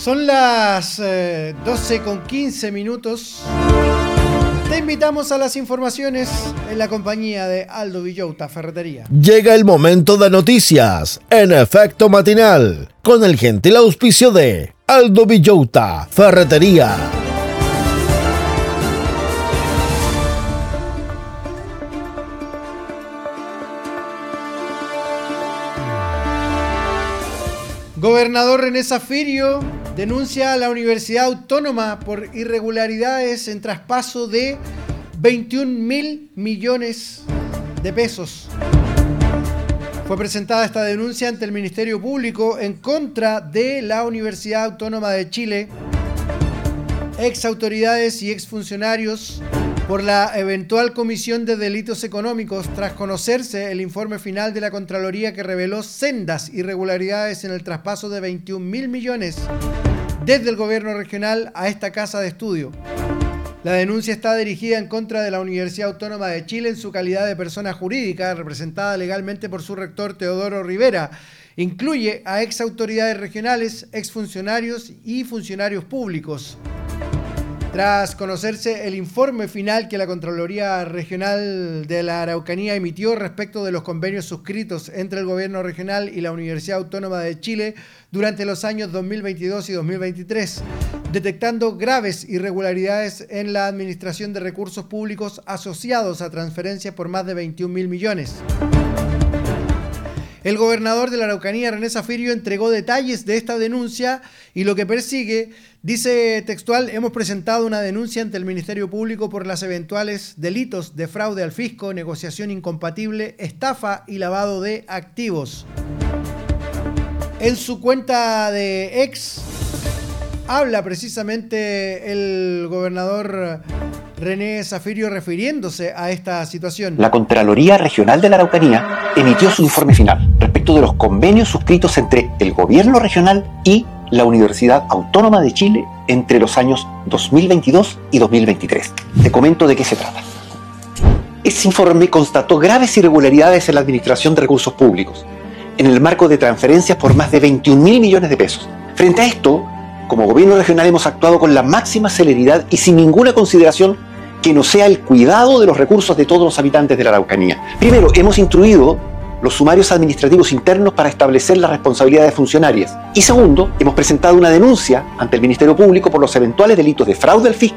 Son las 12:15. Te invitamos a las informaciones en la compañía de Aldo Villota Ferretería. Llega el momento de noticias en Efecto Matinal, con el gentil auspicio de Aldo Villota Ferretería. Gobernador René Zaffirio denuncia a la Universidad Autónoma por irregularidades en traspaso de 21.000 millones de pesos. Fue presentada esta denuncia ante el Ministerio Público en contra de la Universidad Autónoma de Chile, ex autoridades y ex funcionarios, por la eventual comisión de delitos económicos tras conocerse el informe final de la Contraloría que reveló sendas irregularidades en el traspaso de 21.000 millones desde el gobierno regional a esta casa de estudio. La denuncia está dirigida en contra de la Universidad Autónoma de Chile en su calidad de persona jurídica, representada legalmente por su rector Teodoro Rivera. Incluye a ex autoridades regionales, ex funcionarios y funcionarios públicos. Tras conocerse el informe final que la Contraloría Regional de la Araucanía emitió respecto de los convenios suscritos entre el Gobierno Regional y la Universidad Autónoma de Chile durante los años 2022 y 2023, detectando graves irregularidades en la administración de recursos públicos asociados a transferencias por más de 21.000 millones. El gobernador de la Araucanía, René Zaffirio, entregó detalles de esta denuncia y lo que persigue. Dice textual: hemos presentado una denuncia ante el Ministerio Público por las eventuales delitos de fraude al fisco, negociación incompatible, estafa y lavado de activos. En su cuenta de X habla precisamente el gobernador René Zaffirio refiriéndose a esta situación. La Contraloría Regional de la Araucanía emitió su informe final respecto de los convenios suscritos entre el Gobierno Regional y la Universidad Autónoma de Chile entre los años 2022 y 2023. Te comento de qué se trata. Ese informe constató graves irregularidades en la administración de recursos públicos, en el marco de transferencias por más de 21.000 millones de pesos. Frente a esto, como Gobierno Regional hemos actuado con la máxima celeridad y sin ninguna consideración que no sea el cuidado de los recursos de todos los habitantes de la Araucanía. Primero, hemos instruido los sumarios administrativos internos para establecer las responsabilidades funcionarias. Y segundo, hemos presentado una denuncia ante el Ministerio Público por los eventuales delitos de fraude al fisco,